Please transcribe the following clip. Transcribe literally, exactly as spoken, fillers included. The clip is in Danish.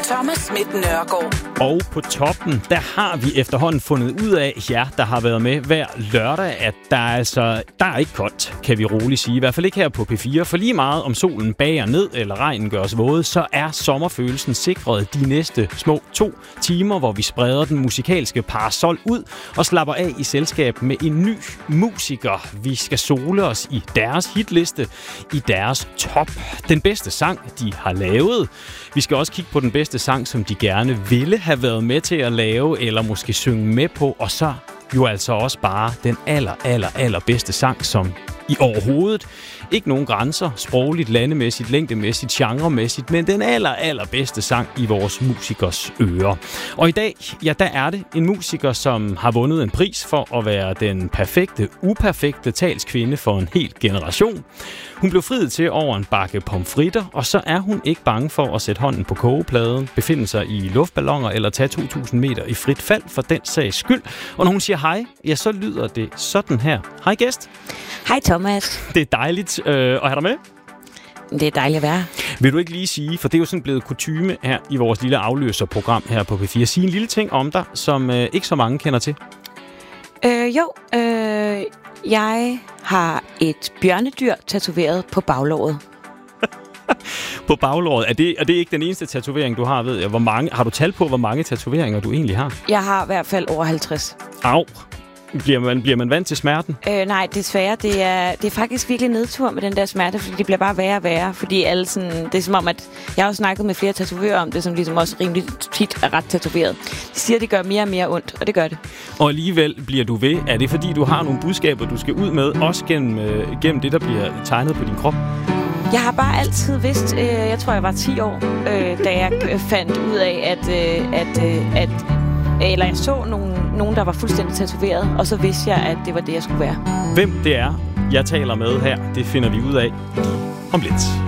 Thomas Schmidt Nørgaard. Og på toppen, der har vi efterhånden fundet ud af, ja, der har været med hver lørdag, at der er, altså, der er ikke koldt, kan vi roligt sige. I hvert fald ikke her på P fire, for lige meget om solen bager ned, eller regnen gør os våde, så er sommerfølelsen sikret de næste små to timer, hvor vi spreder den musikalske parasol ud og slapper af i selskab med en ny musiker. Vi skal sole os i deres hitliste, i deres top. Den bedste sang, de har lavet. Vi skal også kigge på den bedste sang, som de gerne ville have været med til at lave, eller måske synge med på, og så jo altså også bare den aller, aller, aller bedste sang, som i overhovedet. Ikke nogen grænser, sprogligt, landemæssigt, længdemæssigt, genremæssigt, men den aller, aller bedste sang i vores musikers ører. Og i dag, ja, der er det en musiker, som har vundet en pris for at være den perfekte, uperfekte talskvinde for en hel generation. Hun blev friet til over en bakke pomfritter, og så er hun ikke bange for at sætte hånden på kogepladen, befinde sig i luftballoner eller tage to tusind meter i frit fald for den sags skyld. Og når hun siger hej, ja, så lyder det sådan her. Hej gæst. Hej Thomas. Det er dejligt øh, at have dig med. Det er dejligt at være. Vil du ikke lige sige, for det er jo sådan blevet kutyme her i vores lille afløserprogram her på P fire, sige en lille ting om dig, som øh, ikke så mange kender til? Øh, jo, øh, jeg har et bjørnedyr tatoveret på baglåret. På baglåret? Er det, er det ikke den eneste tatovering, du har, ved jeg? Hvor mange, har du tal på, hvor mange tatoveringer du egentlig har? Jeg har i hvert fald over halvtreds. Au! Bliver man, bliver man vant til smerten? Øh, nej, desværre. Det er, det er faktisk virkelig nedtur med den der smerte, fordi det bliver bare værre og værre. Fordi alle sådan, det er som om, at jeg har jo snakket med flere tatovører om det, som ligesom også rimelig tit er ret tatoveret. De siger, at det gør mere og mere ondt, og det gør det. Og alligevel bliver du ved. Er det fordi, du har nogle budskaber, du skal ud med, også gennem, øh, gennem det, der bliver tegnet på din krop? Jeg har bare altid vidst, øh, jeg tror, jeg var ti år, øh, da jeg fandt ud af, at, øh, at, øh, at eller jeg så nogen, nogen, der var fuldstændig tatoveret, og så vidste jeg, at det var det, jeg skulle være. Hvem det er, jeg taler med her, det finder vi ud af om lidt.